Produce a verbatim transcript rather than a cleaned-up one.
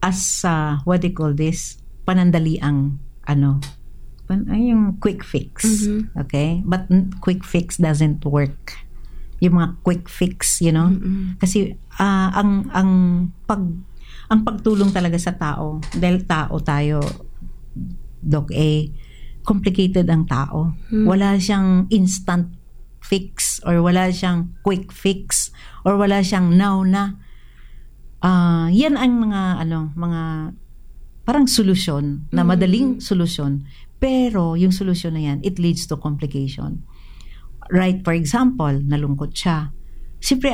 as uh, what do you call this? Panandaliang ano, pan, ay, yung quick fix. Mm-hmm. Okay? But quick fix doesn't work. Yung mga quick fix, you know? Mm-hmm. Kasi uh, ang ang pag ang pagtulong talaga sa tao, dahil tao tayo, Doc A, complicated ang tao. Hmm. Wala siyang instant fix or wala siyang quick fix or wala siyang now na. Uh, yan ang mga ano, mga parang solusyon na madaling solusyon. Pero yung solusyon na yan, it leads to complication. Right, for example, nalungkot siya. Siyempre,